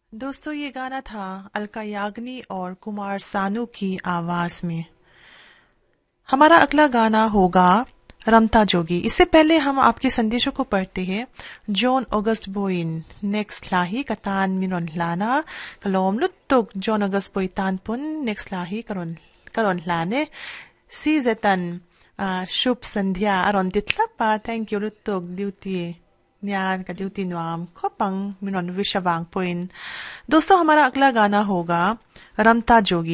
दोस्तों ये गाना था अलका याग्निक और कुमार सानू की आवाज में। हमारा अगला गाना होगा रमता जोगी। इससे पहले हम आपके संदेशों को पढ़ते हैं। जॉन ऑगस्ट बोइन नेक्स्ट लाही कतान मिनोन लाना कलोम लुत्तुक जॉन ऑगस्ट बोई तानपुन नेक्स्ट लाही करोन लाने सी जेतन शुभ संध्या अरोन तितलपा थैंक यू लुत्तुक ड्यूटी न्यान का ड्यूटी नुआम खोपंग मिनोन विशवांग पोइन। दोस्तों हमारा अगला गाना होगा रमता जोगी।